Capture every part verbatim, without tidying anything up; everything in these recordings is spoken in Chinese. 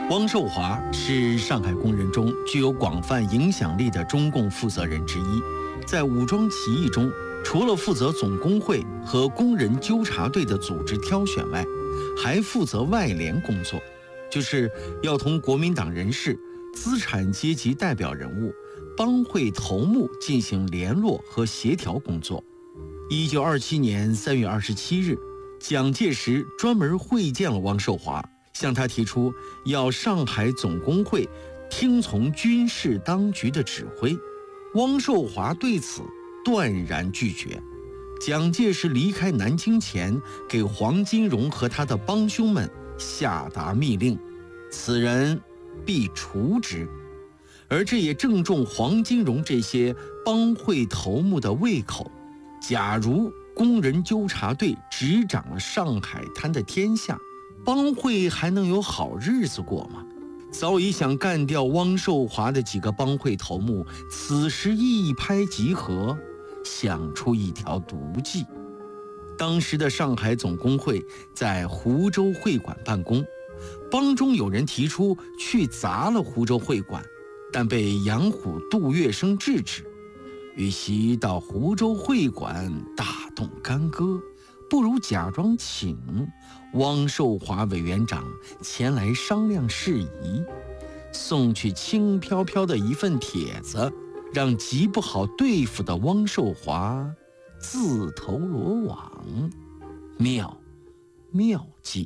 汪寿华是上海工人中具有广泛影响力的中共负责人之一。在武装起义中，除了负责总工会和工人纠察队的组织挑选外，还负责外联工作，就是要同国民党人士、资产阶级代表人物、帮会头目进行联络和协调工作。一九二七年三月二十七日，蒋介石专门会见了汪寿华，向他提出要上海总工会听从军事当局的指挥。汪寿华对此断然拒绝。蒋介石离开南京前，给黄金荣和他的帮凶们下达密令，此人必除之。而这也正中黄金荣这些帮会头目的胃口。假如工人纠察队执掌了上海滩的天下，帮会还能有好日子过吗？早已想干掉汪寿华的几个帮会头目，此时一拍即合，想出一条毒计。当时的上海总工会在湖州会馆办公，帮中有人提出去砸了湖州会馆，但被杨虎、杜月笙制止。与其到湖州会馆大动干戈，不如假装请汪寿华委员长前来商量事宜，送去轻飘飘的一份帖子，让极不好对付的汪寿华自投罗网。妙妙计。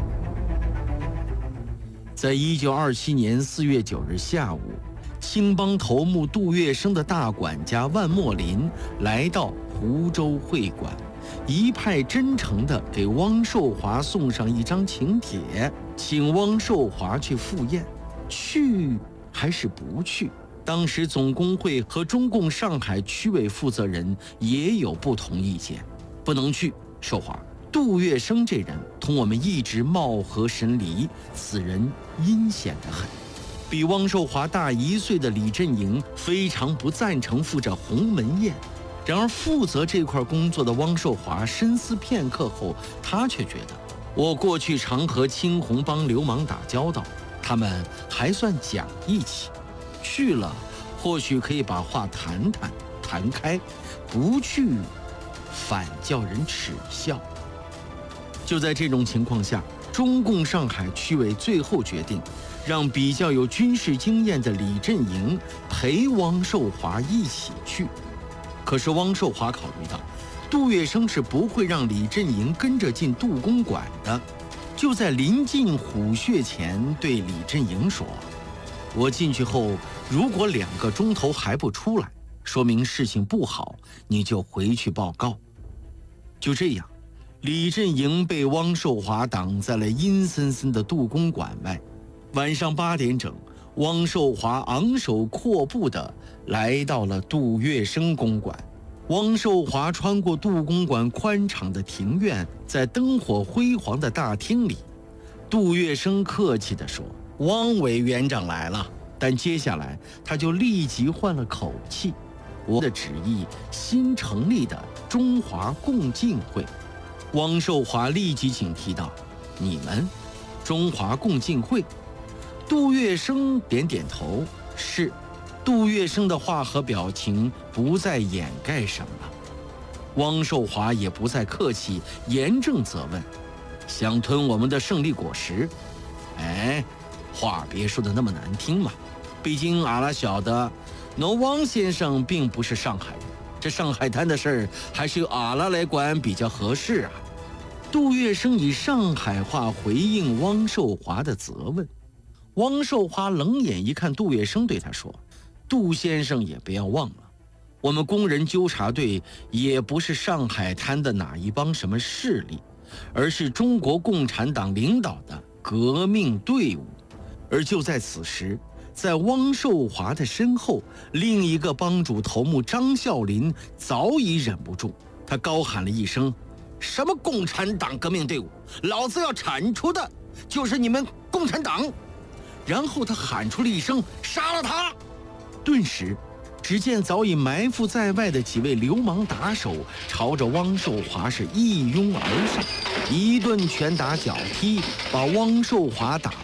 在一九二七年四月九日下午，青帮头目杜月笙的大管家万墨林来到湖州会馆，一派真诚地给汪寿华送上一张请帖，请汪寿华去赴宴。去还是不去？当时总工会和中共上海区委负责人也有不同意见。不能去，寿华，杜月笙这人同我们一直貌合神离，此人阴险得很。比汪寿华大一岁的李振营非常不赞成赴这鸿门宴。然而负责这块工作的汪寿华深思片刻后，他却觉得，我过去常和青红帮流氓打交道，他们还算讲义气，去了或许可以把话谈谈谈开，不去反叫人耻笑。就在这种情况下，中共上海区委最后决定让比较有军事经验的李振营陪汪寿华一起去。可是汪寿华考虑到杜月笙是不会让李振营跟着进杜公馆的，就在临近虎穴前对李振营说，我进去后如果两个钟头还不出来，说明事情不好，你就回去报告。就这样，李振营被汪寿华挡在了阴森森的杜公馆外。晚上八点整，汪寿华昂首阔步地来到了杜月笙公馆。汪寿华穿过杜公馆宽敞的庭院，在灯火辉煌的大厅里，杜月笙客气地说，汪委员长来了。但接下来他就立即换了口气，我的旨意新成立的中华共进会。汪寿华立即警惕道，你们中华共进会？杜月笙点点头，是。杜月笙的话和表情不再掩盖什么。汪寿华也不再客气，严正责问，想吞我们的胜利果实？哎，话别说的那么难听嘛，毕竟阿拉晓得侬汪先生并不是上海人，这上海滩的事儿还是由阿拉来管比较合适啊。杜月笙以上海话回应汪寿华的责问。汪寿华冷眼一看杜月笙，对他说，杜先生也不要忘了，我们工人纠察队也不是上海滩的哪一帮什么势力，而是中国共产党领导的革命队伍。而就在此时，在汪寿华的身后，另一个帮主头目张啸林早已忍不住，他高喊了一声，什么共产党革命队伍，老子要铲除的就是你们共产党。然后他喊出了一声，杀了他。顿时只见早已埋伏在外的几位流氓打手朝着汪寿华是一拥而上，一顿拳打脚踢，把汪寿华打得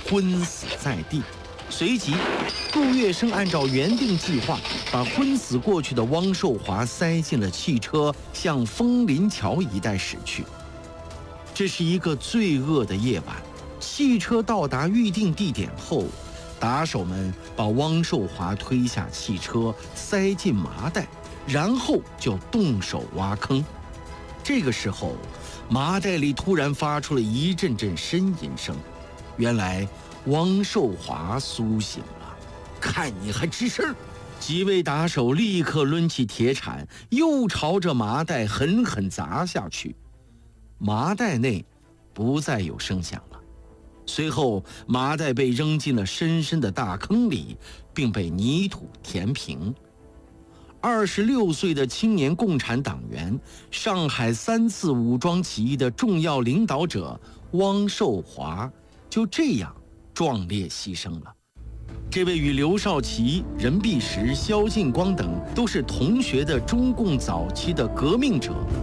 昏死在地。随即，杜月笙按照原定计划，把昏死过去的汪寿华塞进了汽车，向枫林桥一带驶去。这是一个罪恶的夜晚。汽车到达预定地点后，打手们把汪寿华推下汽车，塞进麻袋，然后就动手挖坑。这个时候，麻袋里突然发出了一阵阵呻吟声，原来汪寿华苏醒了。看你还吱声！几位打手立刻抡起铁铲，又朝着麻袋狠狠砸下去。麻袋内不再有声响了。随后，麻袋被扔进了深深的大坑里，并被泥土填平。二十六岁的青年共产党员，上海三次武装起义的重要领导者汪寿华，就这样壮烈牺牲了。这位与刘少奇、任弼时、萧劲光等都是同学的中共早期的革命者，